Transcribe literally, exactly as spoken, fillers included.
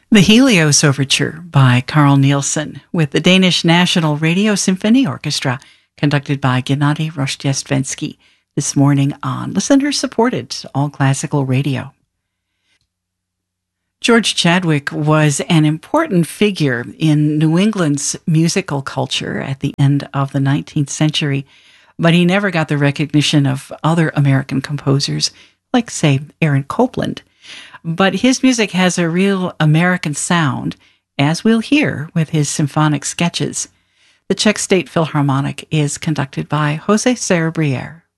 The Helios Overture by Carl Nielsen with the Danish National Radio Symphony Orchestra, conducted by Gennady Rozhdestvensky, this morning on listener-supported All Classical Radio. George Chadwick was an important figure in New England's musical culture at the end of the nineteenth century, but he never got the recognition of other American composers, like, say, Aaron Copland. But his music has a real American sound, as we'll hear with his symphonic sketches. The Czech State Philharmonic is conducted by José Cerebriere.